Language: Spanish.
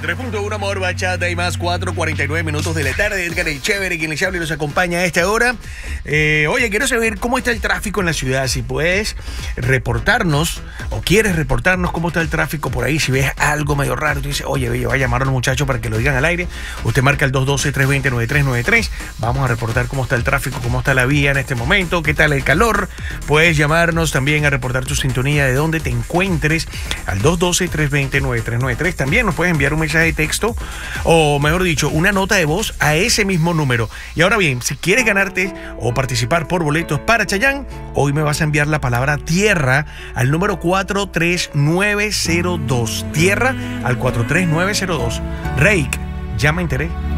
93.1 Amor Bachata y más 4:49 minutos de la tarde. Edgar el Chévere, quien les habla y nos acompaña a esta hora. Oye, quiero saber cómo está el tráfico en la ciudad. Si puedes reportarnos o quieres reportarnos cómo está el tráfico por ahí. Si ves algo medio raro, tú dices, oye, voy a llamar a los muchachos para que lo digan al aire. Usted marca el 212-320-9393. Vamos a reportar cómo está el tráfico, cómo está la vía en este momento, qué tal el calor. Puedes llamarnos también a reportar tu sintonía de dónde te encuentres al 212-320-9393. También nos puedes enviar un mensaje de texto o, mejor dicho, una nota de voz a ese mismo número. Y ahora bien, si quieres ganarte o participar por boletos para Chayanne, hoy me vas a enviar la palabra tierra al número 43902. Tierra al 43902. Reik, ya me enteré.